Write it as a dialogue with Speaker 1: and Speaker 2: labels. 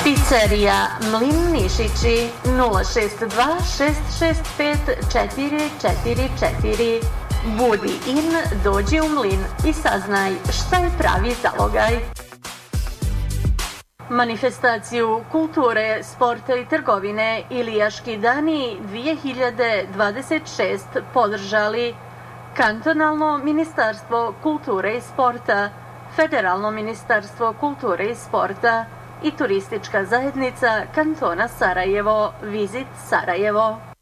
Speaker 1: Pizzerija Mlin Nišići 062 665 444. Budi in, dođi u Mlin i saznaj šta je pravi zalogaj. Manifestaciju kulture, sporta i trgovine Ilijaški dani 2026 podržali Kantonalno ministarstvo kulture i sporta, Federalno ministarstvo kulture i sporta i turistička zajednica Kantona Sarajevo, Vizit Sarajevo.